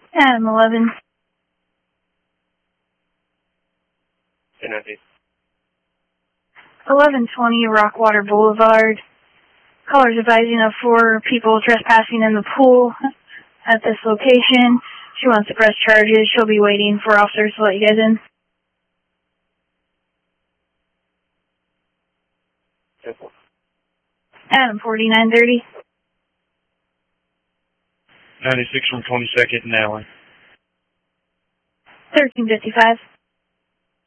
Adam 11. 1120 Rockwater Boulevard. Callers advising of 4 people trespassing in the pool at this location. She wants to press charges. She'll be waiting for officers to let you guys in. Adam 4930. 96 from 22nd and Allen. 1355.